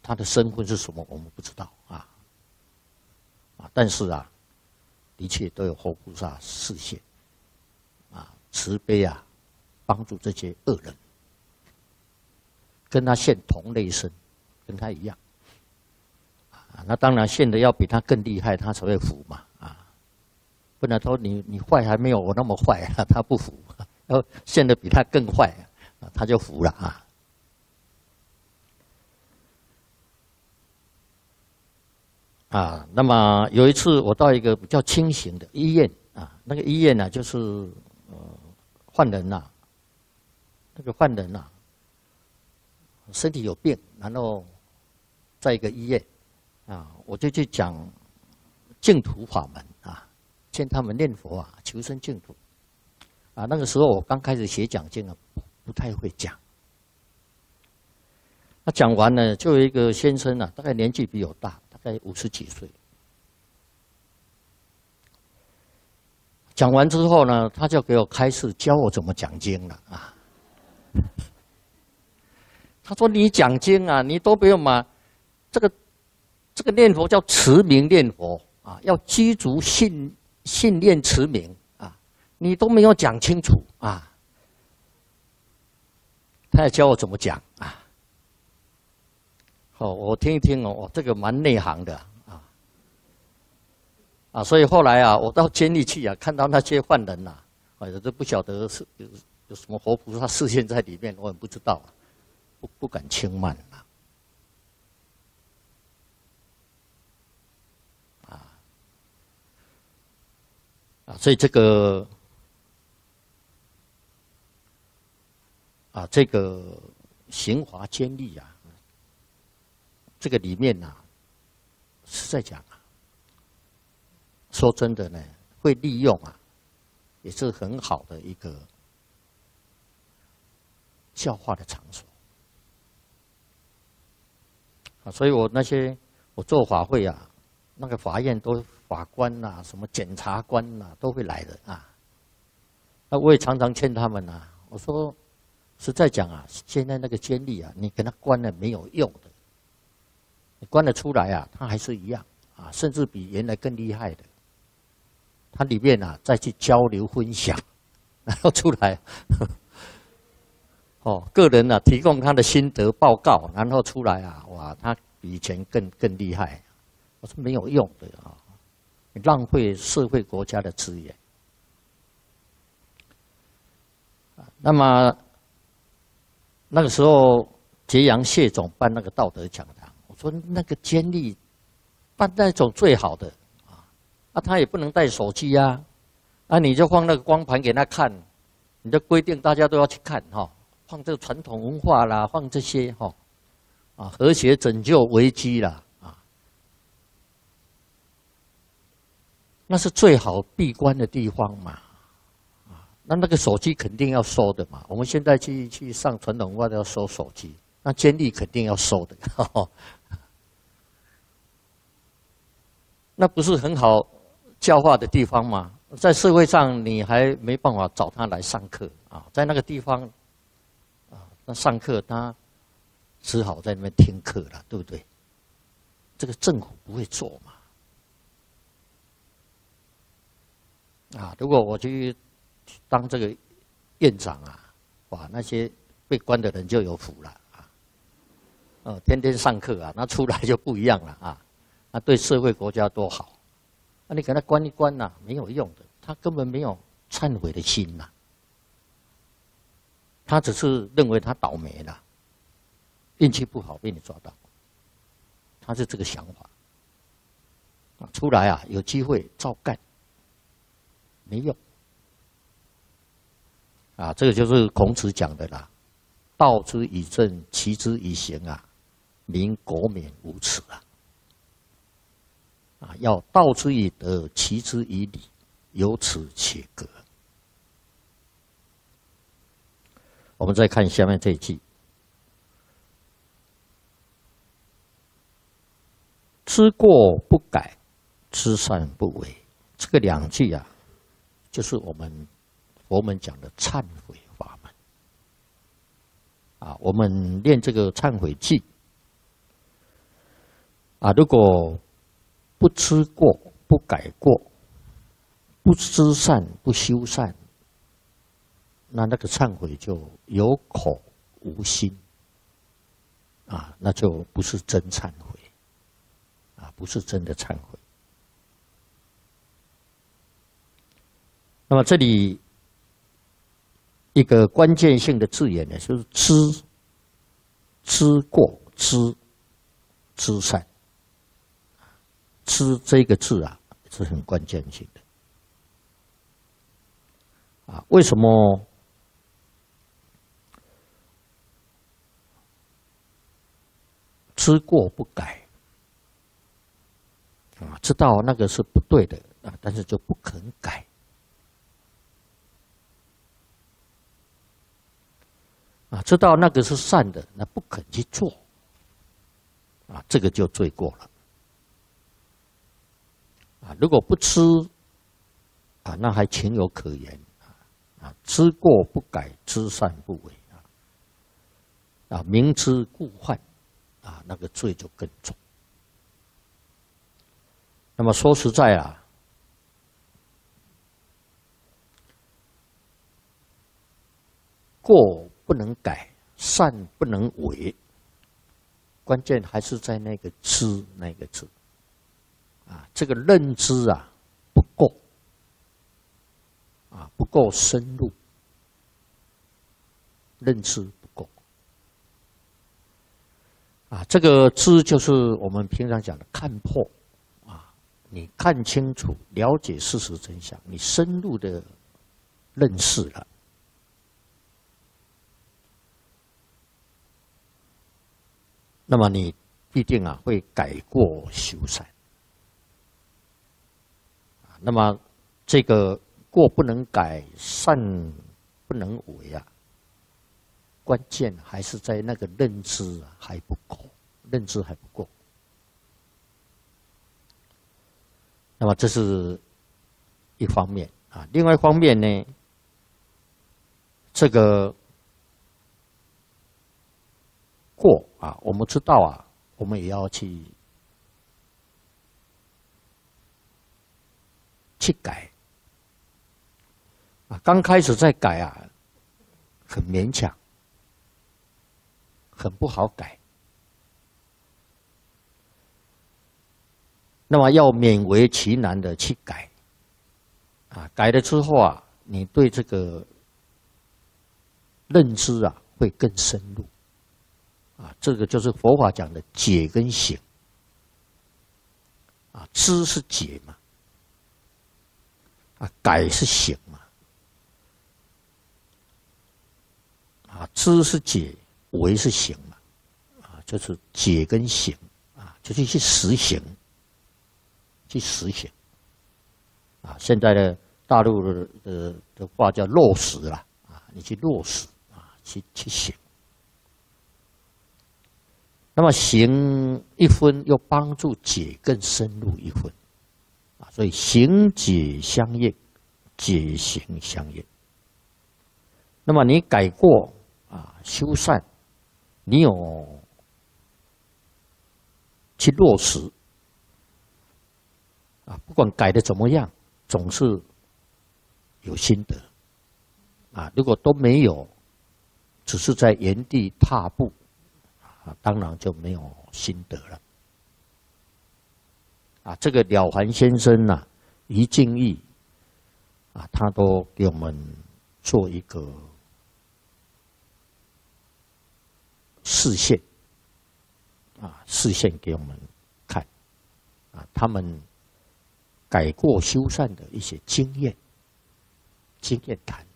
他的身份是什么，我们不知道啊。但是啊，的确都有活菩萨示现，慈悲啊，帮助这些恶人，跟他现同类身，跟他一样。那当然现的要比他更厉害，他才会服嘛不然说你坏还没有我那么坏他不服，要现的比他更坏他就服了那么有一次我到一个比较清醒的医院那个医院呢就是患人那个患人身体有病，然后在一个医院我就去讲净土法门劝他们念佛求生净土那个时候我刚开始写讲经不太会讲。那讲完了，就有一个先生大概年纪比我大，大概50几岁。讲完之后呢，他就给我开示，教我怎么讲经了他说：“你讲经你都不用嘛，这个念佛叫持名念佛要积足信念持名你都没有讲清楚他也教我怎么讲我听一听这个蛮内行的所以后来我到监狱去看到那些犯人有的不晓得是有什么活菩萨示现在里面，我也不知道不敢轻慢所以这个这个刑罚监狱这个里面是在讲说真的呢，会利用也是很好的一个教化的场所所以我做法会那个法院都法官什么检察官都会来的那我也常常劝他们我说实在讲现在那个监狱你给他关了没有用的，你关了出来他还是一样甚至比原来更厉害的。他里面再去交流分享，然后出来个人提供他的心得报告，然后出来哇，他比以前更厉害。我说没有用的你浪费社会国家的资源。那么那个时候揭阳谢总办那个道德讲堂，我说那个监狱办那种最好的他也不能带手机你就放那个光盘给他看，你就规定大家都要去看放这个传统文化啦，放这些和谐拯救危机啦那是最好闭关的地方嘛那个手机肯定要收的嘛。我们现在去上传统文化都要收手机，那监狱肯定要收的那不是很好教化的地方吗？在社会上你还没办法找他来上课在那个地方那上课他只好在那边听课了，对不对？这个政府不会做嘛如果我去当这个院长哇，那些被关的人就有福了天天上课那出来就不一样了那对社会国家多好你给他关一关没有用的，他根本没有忏悔的心他只是认为他倒霉了，运气不好被你抓到，他是这个想法出来有机会照干没用这个就是孔子讲的啦，道之以政，齐之以刑民国免无耻要道之以德，齐之以礼，有耻且格。我们再看下面这一句：知过不改，知善不为。这个两句就是我们佛门讲的忏悔法门我们练这个忏悔记如果不知过、不改过、不知善、不修善，那个忏悔就有口无心，那就不是真忏悔，不是真的忏悔。那么这里一个关键性的字眼呢，就是知过、知善。知这个字是很关键性的。为什么知过不改？知道那个是不对的但是就不肯改。知道那个是善的，那不肯去做，这个就罪过了。如果不知，那还情有可原。知过不改，知善不为明知故犯，那个罪就更重。那么说实在过不能改，善不能为，关键还是在那个知那个字。这个认知不够，不够深入，认知不够。这个知就是我们平常讲的看破，你看清楚，了解事实真相，你深入的认识了。那么你必定会改过修善。那么这个过不能改，善不能为关键还是在那个认知还不够，认知还不够。那么这是一方面另外一方面呢，这个过我们知道我们也要去改刚开始在改很勉强，很不好改。那么要勉为其难的去改改了之后你对这个认知会更深入这个就是佛法讲的解跟行知是解嘛，改是行嘛，知是解，为是行嘛，就是解跟行就是去实行，现在的大陆的话叫落实啦你去落实去行。那么行一分，又帮助解更深入一分所以行解相应，解行相应。那么你改过修善，你有去落实不管改的怎么样，总是有心得如果都没有，只是在原地踏步当然就没有心得了这个了凡先生于敬义他都给我们做一个示现示现给我们看他们改过修善的一些经验谈。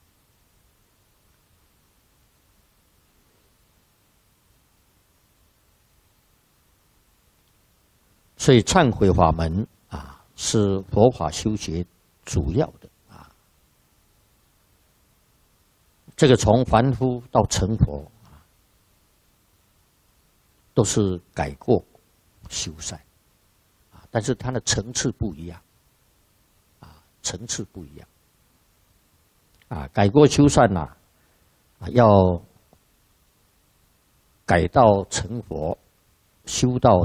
所以忏悔法门是佛法修学主要的这个从凡夫到成佛都是改过修善但是它的层次不一样改过修善要改到成佛，修到